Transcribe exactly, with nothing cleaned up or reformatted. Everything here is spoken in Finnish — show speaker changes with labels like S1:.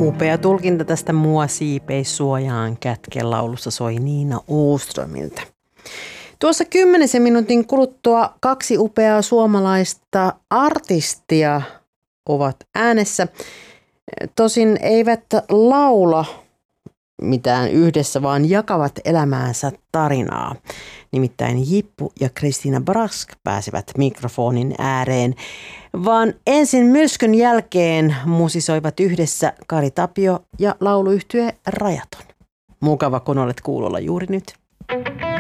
S1: Upea tulkinta tästä Mua siipeis suojaan kätken laulusta soi Niina Åströmiltä. Tuossa kymmenisen minuutin kuluttua kaksi upeaa suomalaista artistia ovat äänessä. Tosin eivät laula mitään yhdessä, vaan jakavat elämäänsä tarinaa. Nimittäin Jippu ja Christina Brask pääsivät mikrofonin ääreen, vaan ensin myrskyn jälkeen musisoivat yhdessä Kari Tapio ja lauluyhtye Rajaton. Mukava, kun olet kuulolla juuri nyt.